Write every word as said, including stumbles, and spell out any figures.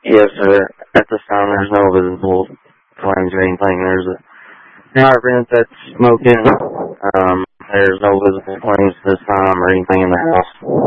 Yes, sir. At this time, there's no visible flames or anything. There's a power vent that's smoking. Um, there's no visible flames this time or anything in the house.